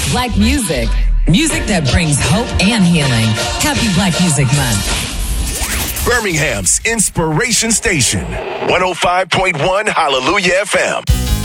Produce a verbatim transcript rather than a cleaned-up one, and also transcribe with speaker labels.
Speaker 1: Black music. Music that brings hope and healing. Happy Black Music Month.
Speaker 2: Birmingham's Inspiration Station. one oh five point one Hallelujah F M.